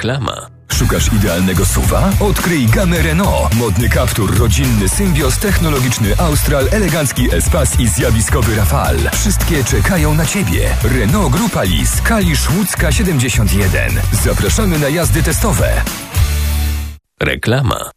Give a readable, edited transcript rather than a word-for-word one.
Reklama. Szukasz idealnego SUV-a? Odkryj gamę Renault. Modny Captur, rodzinny Symbios, technologiczny Austral, elegancki Espace i zjawiskowy Rafale. Wszystkie czekają na Ciebie. Renault Grupa Lis, Kalisz Łódzka 71. Zapraszamy na jazdy testowe. Reklama.